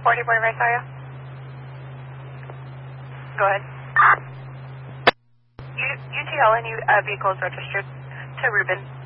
40 Boy Visalia. Go ahead. UTL, any vehicles registered to Ruben.